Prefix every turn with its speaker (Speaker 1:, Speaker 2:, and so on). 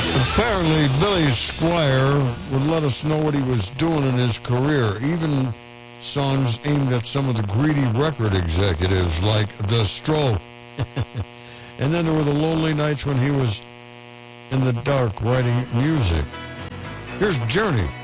Speaker 1: Apparently, Billy Squire would let us know what he was doing in his career, even songs aimed at some of the greedy record executives like The Stroke. And then there were the lonely nights when he was in the dark writing music. Here's Journey.